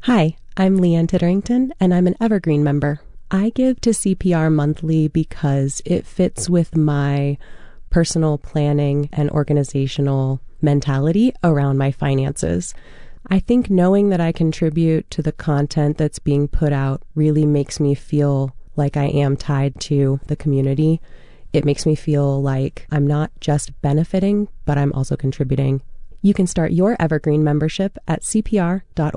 Hi, I'm Leanne Titterington, and I'm an Evergreen member. I give to CPR monthly because it fits with my personal planning and organizational mentality around my finances. I think knowing that I contribute to the content that's being put out really makes me feel like I am tied to the community. It makes me feel like I'm not just benefiting, but I'm also contributing. You can start your Evergreen membership at cpr.org.